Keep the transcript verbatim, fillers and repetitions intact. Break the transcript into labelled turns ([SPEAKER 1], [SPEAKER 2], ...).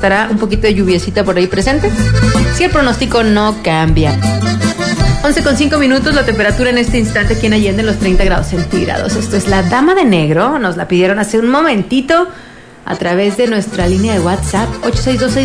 [SPEAKER 1] estará un poquito de lluviecita por ahí presente, si el pronóstico no cambia. once con cinco minutos, la temperatura en este instante aquí en Allende, los treinta grados centígrados. Esto es La Dama de Negro, nos la pidieron hace un momentito a través de nuestra línea de WhatsApp ocho seis dos seis